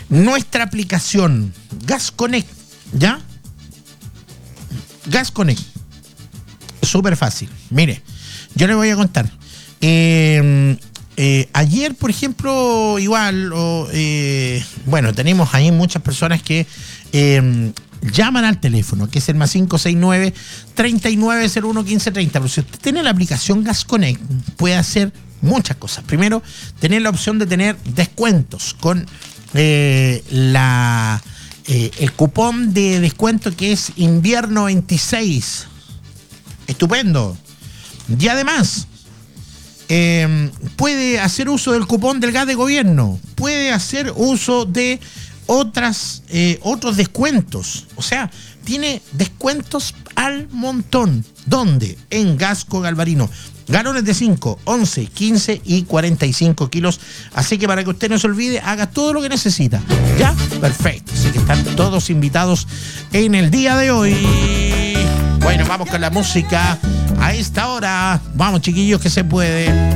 nuestra aplicación Gas Connect, ¿ya? Gas Connect. Súper fácil. Mire, yo le voy a contar. Ayer, por ejemplo, igual, bueno, tenemos ahí muchas personas que llaman al teléfono, que es el más 569-3901-1530. Pero si usted tiene la aplicación Gas Connect, puede hacer muchas cosas. Primero, tener la opción de tener descuentos con el cupón de descuento que es invierno 26. Estupendo. Y además, puede hacer uso del cupón del gas de gobierno, puede hacer uso de otros descuentos. O sea, tiene descuentos al montón. ¿Dónde? En Gasco Galvarino. Galones de 5, 11, 15 y 45 kilos. Así que para que usted no se olvide, haga todo lo que necesita. ¿Ya? Perfecto. Así que están todos invitados en el día de hoy. Bueno, vamos con la música a esta hora. Vamos, chiquillos, que se puede.